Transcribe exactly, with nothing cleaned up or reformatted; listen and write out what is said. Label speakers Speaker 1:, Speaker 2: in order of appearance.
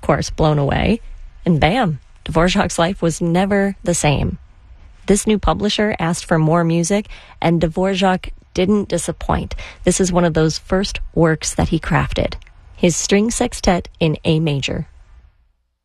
Speaker 1: course, blown away. And bam, Dvorak's life was never the same. This new publisher asked for more music, and Dvorak didn't disappoint. This is one of those first works that he crafted, his string sextet in A major.